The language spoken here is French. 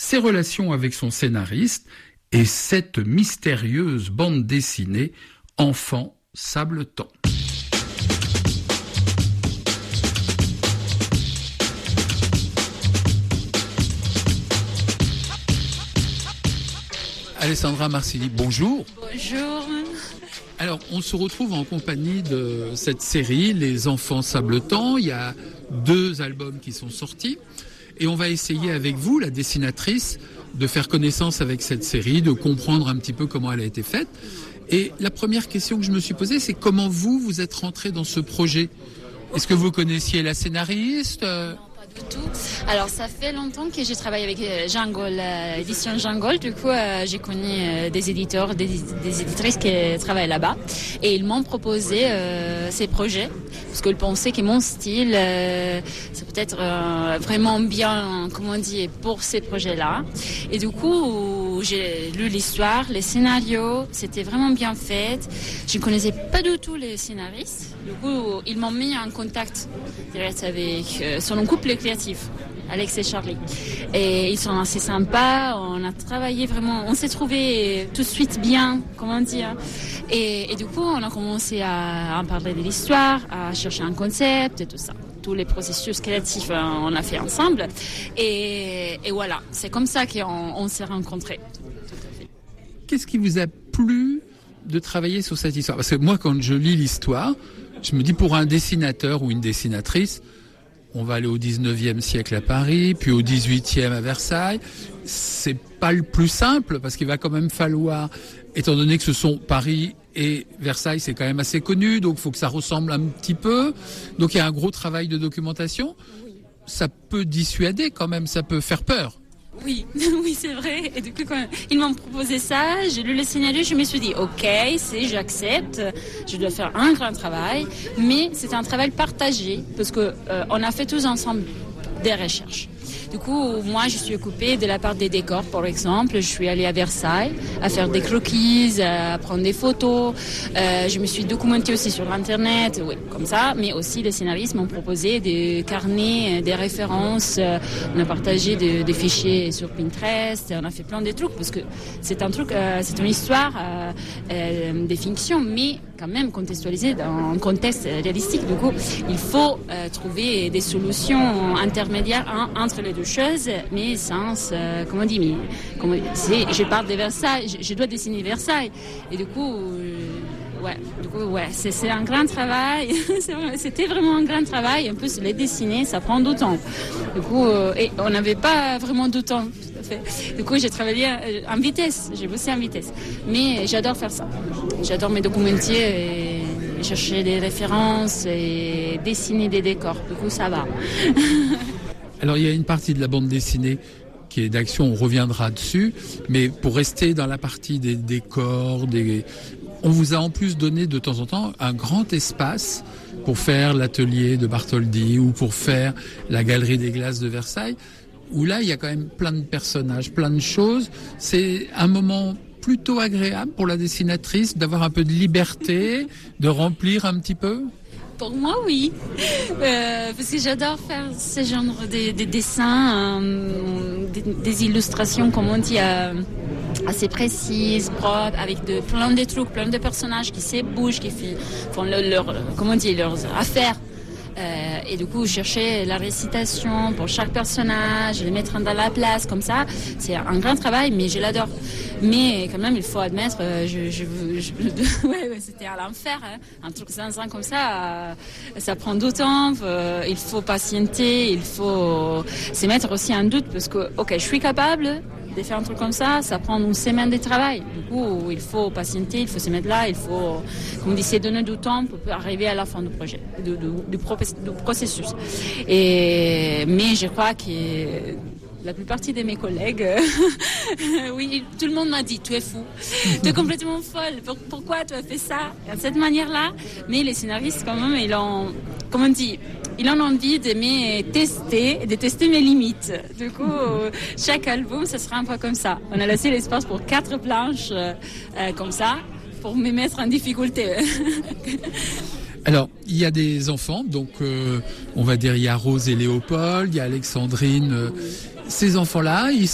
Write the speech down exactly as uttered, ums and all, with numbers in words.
ses relations avec son scénariste et cette mystérieuse bande dessinée Enfant Sableton. Alessandra Marsili, bonjour. Bonjour. Alors, on se retrouve en compagnie de cette série, Les Enfants Sableton. Il y a deux albums qui sont sortis. Et on va essayer avec vous, la dessinatrice, de faire connaissance avec cette série, de comprendre un petit peu comment elle a été faite. Et la première question que je me suis posée, c'est comment vous, vous êtes rentré dans ce projet ? Est-ce que vous connaissiez la scénariste ? Du tout. Alors ça fait longtemps que j'ai travaillé avec Jean Gol, euh, édition Jean Gol. Du coup, euh, j'ai connu euh, des éditeurs, des, des éditrices qui travaillent là-bas, et ils m'ont proposé euh, ces projets parce qu'ils pensaient que mon style, euh, c'est peut-être euh, vraiment bien, comment dire, pour ces projets-là. Et du coup, j'ai lu l'histoire, les scénarios, c'était vraiment bien fait. Je ne connaissais pas du tout les scénaristes. Du coup, ils m'ont mis en contact direct avec euh, son couple créatif, Alex et Charlie. Et ils sont assez sympas, on a travaillé vraiment, on s'est trouvé tout de suite bien, comment dire. Et, et du coup, on a commencé à en parler de l'histoire, à chercher un concept et tout ça. Tous les processus créatifs, on a fait ensemble. Et, et voilà, c'est comme ça qu'on on s'est rencontrés. Qu'est-ce qui vous a plu de travailler sur cette histoire ? Parce que moi, quand je lis l'histoire, je me dis, pour un dessinateur ou une dessinatrice, on va aller au dix-neuvième siècle à Paris, puis au dix-huitième à Versailles. C'est pas le plus simple, parce qu'il va quand même falloir, étant donné que ce sont Paris et Versailles, c'est quand même assez connu, donc il faut que ça ressemble un petit peu. Donc il y a un gros travail de documentation. Ça peut dissuader quand même, ça peut faire peur. Oui, oui, c'est vrai. Et du coup, quand ils m'ont proposé ça, j'ai lu le scénario, je me suis dit, ok, c'est, j'accepte, je dois faire un grand travail, mais c'est un travail partagé, parce que euh, on a fait tous ensemble des recherches. Du coup, moi, je suis occupée de la part des décors, par exemple. Je suis allée à Versailles à faire des croquis, à prendre des photos. Euh, je me suis documentée aussi sur Internet, oui, comme ça. Mais aussi, les scénaristes m'ont proposé des carnets, des références. On a partagé des, des fichiers sur Pinterest. On a fait plein de trucs parce que c'est un truc, euh, c'est une histoire euh, euh, des fictions, mais quand même contextualisée dans un contexte réalistique. Du coup, il faut euh, trouver des solutions intermédiaires hein, entre les deux choses, mais sans, euh, comment on dit, mais, comment, c'est, je parle de Versailles, je, je dois dessiner Versailles, et du coup, euh, ouais, du coup, ouais, c'est, c'est un grand travail, c'est vrai, c'était vraiment un grand travail, en plus, les dessiner, ça prend du temps, du coup, euh, et on n'avait pas vraiment de temps, tout à fait, du coup, j'ai travaillé en vitesse, j'ai bossé en vitesse, mais j'adore faire ça, j'adore me documenter et chercher des références et dessiner des décors, du coup, ça va. Alors, il y a une partie de la bande dessinée qui est d'action, on reviendra dessus, mais pour rester dans la partie des décors, des... on vous a en plus donné de temps en temps un grand espace pour faire l'atelier de Bartholdi ou pour faire la galerie des glaces de Versailles, où là, il y a quand même plein de personnages, plein de choses. C'est un moment plutôt agréable pour la dessinatrice d'avoir un peu de liberté, de remplir un petit peu. Pour moi, oui, euh, parce que j'adore faire ce genre de, de dessins, euh, des, des illustrations, comme on dit, euh, assez précises, propres, avec de, plein de trucs, plein de personnages qui se bougent, qui font leur, leur, comment on dit, leurs affaires. Euh, et du coup, chercher la récitation pour chaque personnage, les mettre dans la place, comme ça, c'est un grand travail, mais je l'adore. Mais quand même, il faut admettre, euh, je, je, je, ouais, ouais, c'était à l'enfer, hein. Un truc zinzin comme ça, euh, ça prend du temps, euh, il faut patienter, il faut se mettre aussi en doute, parce que, ok, je suis capable de faire un truc comme ça, ça prend une semaine de travail. Du coup, il faut patienter, il faut se mettre là, il faut, comme on dit, se donner du temps pour arriver à la fin du projet, du, du, du, du processus. Et, mais je crois que la plupart de mes collègues, oui, tout le monde m'a dit, tu es fou, tu es complètement folle, pourquoi tu as fait ça de cette manière-là? Mais les scénaristes, quand même, ils ont, comment on dit, ils ont envie de me tester, de tester mes limites. Du coup, chaque album, ce sera un peu comme ça. On a laissé l'espace pour quatre planches euh, comme ça, pour me mettre en difficulté. Alors, il y a des enfants, donc euh, on va dire il y a Rose et Léopold, il y a Alexandrine. Euh, ces enfants-là, ils